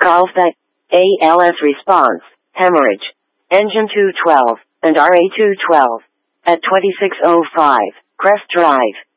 Carlsbad, ALS response, hemorrhage, engine 212, and RA 212. At 2605, Crest Drive.